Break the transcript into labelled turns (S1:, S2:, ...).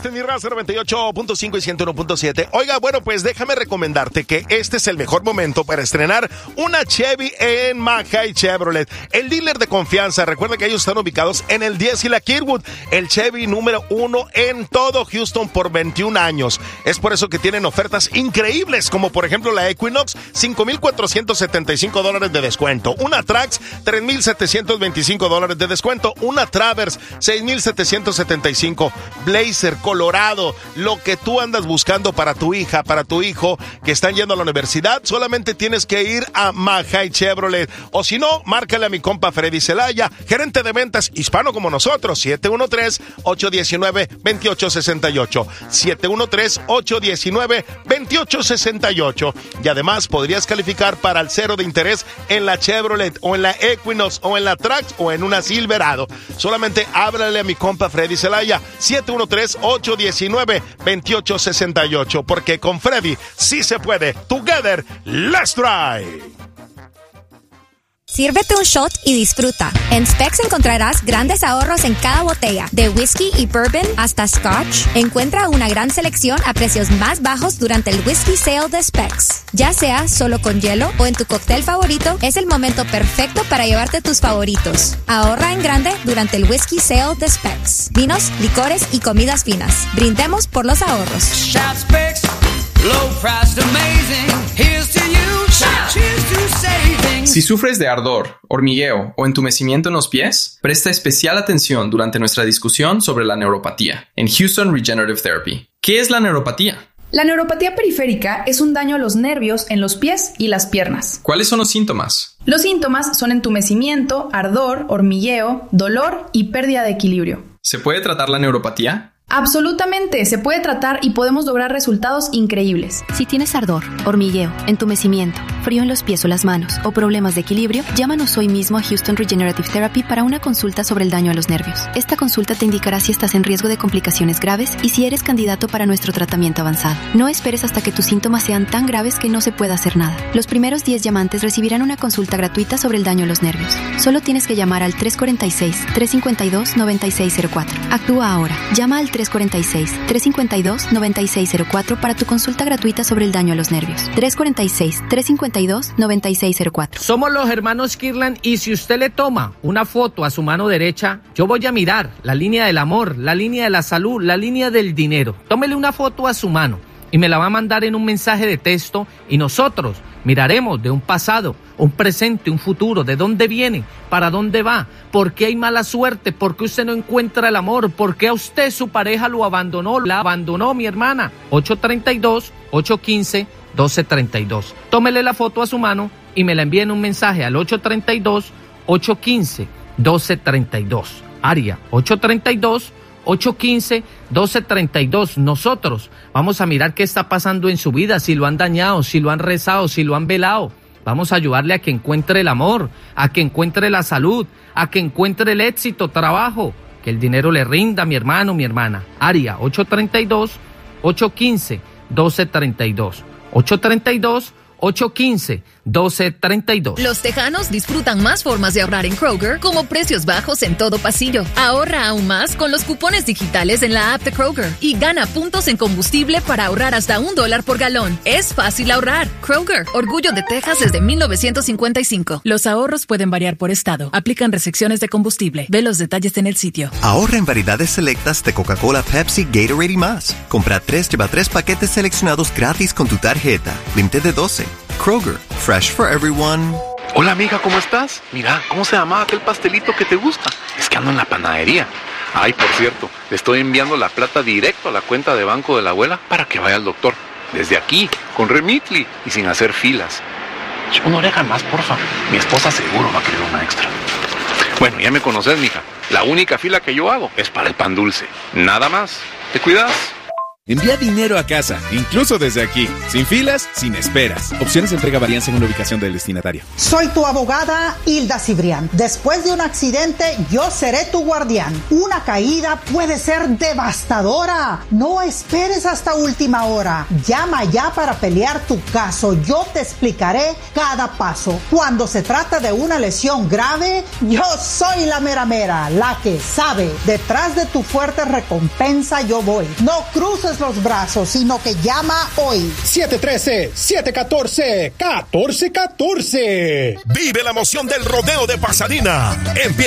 S1: Este es mi raza 98.5 y 101.7. Oiga, bueno, pues déjame recomendarte que este es el mejor momento para estrenar una Chevy en Mackay Chevrolet, el dealer de confianza. Recuerda que ellos están ubicados en el 10 y la Kirkwood, el Chevy número 1 en todo Houston por 21 años. Es por eso que tienen ofertas increíbles, como por ejemplo la Equinox, $5,475 de descuento. Una Trax, $3,725 de descuento. Una Traverse, $6,775. Blazer, Colorado, lo que tú andas buscando para tu hija, para tu hijo que están yendo a la universidad, solamente tienes que ir a Mackay Chevrolet. O si no, márcale a mi compa Freddy Zelaya, gerente de ventas hispano como nosotros, 713-819-2868. 713-819-2868. Y además podrías calificar para el 0 de interés en la Chevrolet o en la Equinox o en la Trax o en una Silverado. Solamente háblale a mi compa Freddy Zelaya, 713-819-2868, porque con Freddy sí se puede. Together, let's drive.
S2: Sírvete un shot y disfruta. En Specs encontrarás grandes ahorros en cada botella, de whisky y bourbon hasta scotch. Encuentra una gran selección a precios más bajos durante el Whisky Sale de Specs. Ya sea solo con hielo o en tu cóctel favorito, es el momento perfecto para llevarte tus favoritos. Ahorra en grande durante el Whisky Sale de Specs. Vinos, licores y comidas finas. Brindemos por los ahorros.
S3: Shop Specs, low price, amazing. Here's to you. Cheers to saving.
S4: Si sufres de ardor, hormigueo o entumecimiento en los pies, presta especial atención durante nuestra discusión sobre la neuropatía en Houston Regenerative Therapy. ¿Qué es la neuropatía?
S5: La neuropatía periférica es un daño a los nervios en los pies y las piernas.
S4: ¿Cuáles son los síntomas?
S5: Los síntomas son entumecimiento, ardor, hormigueo, dolor y pérdida de equilibrio.
S4: ¿Se puede tratar la neuropatía?
S5: Absolutamente, se puede tratar y podemos lograr resultados increíbles.
S6: Si tienes ardor, hormigueo, entumecimiento, frío en los pies o las manos o problemas de equilibrio, llámanos hoy mismo a Houston Regenerative Therapy para una consulta sobre el daño a los nervios. Esta consulta te indicará si estás en riesgo de complicaciones graves y si eres candidato para nuestro tratamiento avanzado. No esperes hasta que tus síntomas sean tan graves que no se pueda hacer nada. Los primeros 10 llamantes recibirán una consulta gratuita sobre el daño a los nervios. Solo tienes que llamar al 346-352-9604. Actúa ahora. Llama al 346-352-9604 para tu consulta gratuita sobre el daño a los nervios. 346-352-9604.
S7: Somos los hermanos Kirlan y si usted le toma una foto a su mano derecha, yo voy a mirar la línea del amor, la línea de la salud, la línea del dinero. Tómele una foto a su mano y me la va a mandar en un mensaje de texto y nosotros miraremos de un pasado, un presente, un futuro, de dónde viene, para dónde va, por qué hay mala suerte, por qué usted no encuentra el amor, por qué a usted su pareja lo abandonó, la abandonó mi hermana. 832-815-1232. Tómele la foto a su mano y me la envíe en un mensaje al 832-815-1232. Área 832-815-1232. Nosotros vamos a mirar qué está pasando en su vida, si lo han dañado, si lo han rezado, si lo han velado. Vamos a ayudarle a que encuentre el amor, a que encuentre la salud, a que encuentre el éxito, trabajo, que el dinero le rinda, mi hermano, mi hermana. Área 832-815-1232. 832-815-1232.
S8: Los tejanos disfrutan más formas de ahorrar en Kroger, como precios bajos en todo pasillo. Ahorra aún más con los cupones digitales en la app de Kroger y gana puntos en combustible para ahorrar hasta $1 por galón. Es fácil ahorrar. Kroger, orgullo de Texas desde 1955. Los ahorros pueden variar por estado. Aplican restricciones de combustible. Ve los detalles en el sitio.
S9: Ahorra en variedades selectas de Coca-Cola, Pepsi, Gatorade y más. Compra 3, lleva 3 paquetes seleccionados gratis con tu tarjeta. Límite de 12. Kroger, fresh for everyone.
S10: Hola amiga, ¿cómo estás? Mira, ¿cómo se llamaba aquel pastelito que te gusta? Es que ando en la panadería. Ay, por cierto, le estoy enviando la plata directo a la cuenta de banco de la abuela para que vaya al doctor. Desde aquí, con Remitly y sin hacer filas. Una oreja más, porfa. Mi esposa seguro va a querer una extra. Bueno, ya me conoces, mija. La única fila que yo hago es para el pan dulce. Nada más. ¿Te cuidas?
S11: Envía dinero a casa, incluso desde aquí, sin filas, sin esperas. Opciones de entrega varían según la ubicación del destinatario.
S12: Soy tu abogada, Hilda Cibrián. Después de un accidente, yo seré tu guardián. Una caída puede ser devastadora. No esperes hasta última hora. Llama ya para pelear tu caso. Yo te explicaré cada paso. Cuando se trata de una lesión grave, yo soy la mera mera, la que sabe. Detrás de tu fuerte recompensa yo voy. No cruces los brazos, sino que llama hoy.
S13: 713-714-1414.
S1: Vive la emoción del rodeo de Pasadena. Empieza